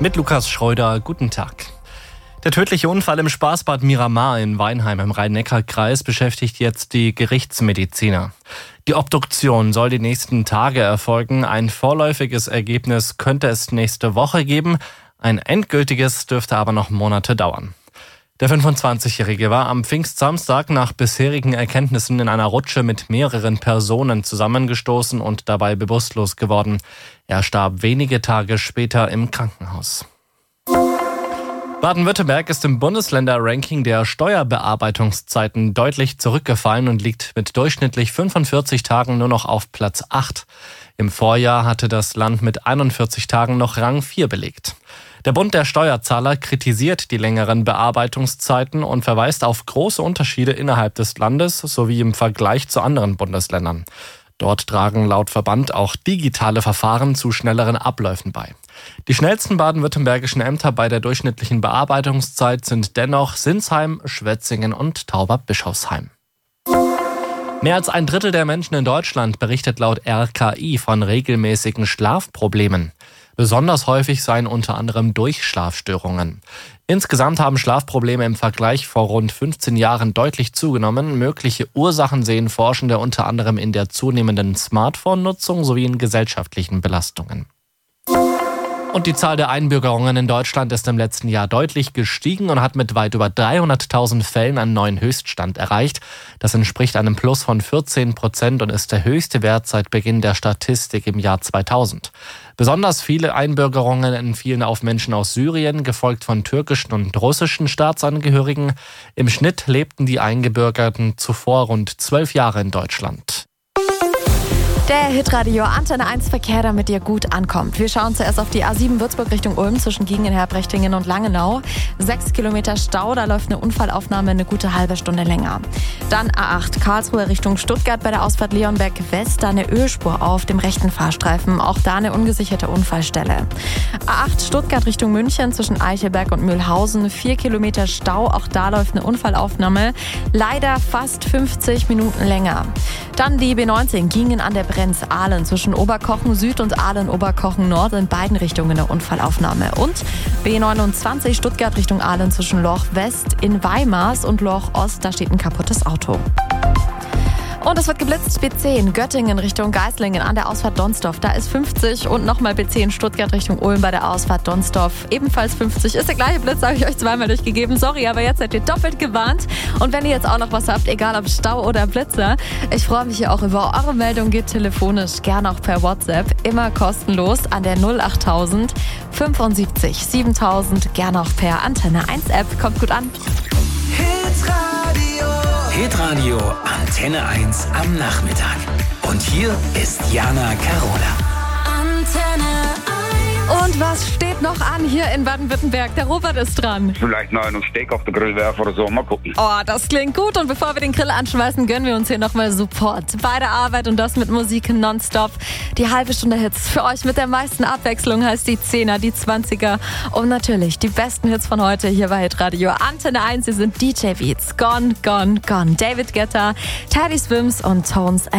Mit Lukas Schreuder, guten Tag. Der tödliche Unfall im Spaßbad Miramar in Weinheim im Rhein-Neckar-Kreis beschäftigt jetzt die Gerichtsmediziner. Die Obduktion soll die nächsten Tage erfolgen. Ein vorläufiges Ergebnis könnte es nächste Woche geben. Ein endgültiges dürfte aber noch Monate dauern. Der 25-Jährige war am Pfingstsamstag nach bisherigen Erkenntnissen in einer Rutsche mit mehreren Personen zusammengestoßen und dabei bewusstlos geworden. Er starb wenige Tage später im Krankenhaus. Baden-Württemberg ist im Bundesländerranking der Steuerbearbeitungszeiten deutlich zurückgefallen und liegt mit durchschnittlich 45 Tagen nur noch auf Platz 8. Im Vorjahr hatte das Land mit 41 Tagen noch Rang 4 belegt. Der Bund der Steuerzahler kritisiert die längeren Bearbeitungszeiten und verweist auf große Unterschiede innerhalb des Landes sowie im Vergleich zu anderen Bundesländern. Dort tragen laut Verband auch digitale Verfahren zu schnelleren Abläufen bei. Die schnellsten baden-württembergischen Ämter bei der durchschnittlichen Bearbeitungszeit sind dennoch Sinsheim, Schwetzingen und Tauberbischofsheim. Mehr als ein Drittel der Menschen in Deutschland berichtet laut RKI von regelmäßigen Schlafproblemen. Besonders häufig seien unter anderem Durchschlafstörungen. Insgesamt haben Schlafprobleme im Vergleich vor rund 15 Jahren deutlich zugenommen. Mögliche Ursachen sehen Forschende unter anderem in der zunehmenden Smartphone-Nutzung sowie in gesellschaftlichen Belastungen. Und die Zahl der Einbürgerungen in Deutschland ist im letzten Jahr deutlich gestiegen und hat mit weit über 300.000 Fällen einen neuen Höchststand erreicht. Das entspricht einem Plus von 14% und ist der höchste Wert seit Beginn der Statistik im Jahr 2000. Besonders viele Einbürgerungen entfielen auf Menschen aus Syrien, gefolgt von türkischen und russischen Staatsangehörigen. Im Schnitt lebten die Eingebürgerten zuvor rund 12 Jahre in Deutschland. Der Hitradio Antenne 1 Verkehr, damit ihr gut ankommt. Wir schauen zuerst auf die A7 Würzburg Richtung Ulm zwischen Giengen, Herbrechtingen und Langenau. 6 Kilometer Stau, da läuft eine Unfallaufnahme eine gute halbe Stunde länger. Dann A8 Karlsruhe Richtung Stuttgart bei der Ausfahrt Leonberg West, da eine Ölspur auf dem rechten Fahrstreifen. Auch da eine ungesicherte Unfallstelle. A8 Stuttgart Richtung München zwischen Eichelberg und Mühlhausen. 4 Kilometer Stau, auch da läuft eine Unfallaufnahme. Leider fast 50 Minuten länger. Dann die B19 Giengen an der Brenz-Ahlen zwischen Oberkochen Süd und Ahlen-Oberkochen Nord in beiden Richtungen eine Unfallaufnahme. Und B29 Stuttgart Richtung Ahlen zwischen Lorch West in Weimars und Lorch Ost, da steht ein kaputtes Auto. Und es wird geblitzt, B10 Göttingen Richtung Geislingen an der Ausfahrt Donsdorf. Da ist 50 und nochmal B10 Stuttgart Richtung Ulm bei der Ausfahrt Donsdorf. Ebenfalls 50. Ist der gleiche Blitz, habe ich euch zweimal durchgegeben. Sorry, aber jetzt seid ihr doppelt gewarnt. Und wenn ihr jetzt auch noch was habt, egal ob Stau oder Blitzer, ich freue mich hier auch über eure Meldung. Geht telefonisch, gerne auch per WhatsApp. Immer kostenlos an der 08000 75 7000. Gerne auch per Antenne 1 App. Kommt gut an. Hitradio Antenne 1 am Nachmittag. Und hier ist Jana Carola. Antenne 1. Und was steht noch an hier in Baden-Württemberg? Der Robert ist dran. Vielleicht noch einen Steak auf den Grill werfen oder so. Mal gucken. Oh, das klingt gut. Und bevor wir den Grill anschmeißen, gönnen wir uns hier nochmal Support bei der Arbeit und das mit Musik nonstop. Die halbe Stunde Hits für euch mit der meisten Abwechslung heißt die 10er, die 20er und natürlich die besten Hits von heute hier bei Hitradio Antenne 1. Sie sind DJ Beats, Gone, Gone, Gone. David Guetta, Teddy Swims und Tones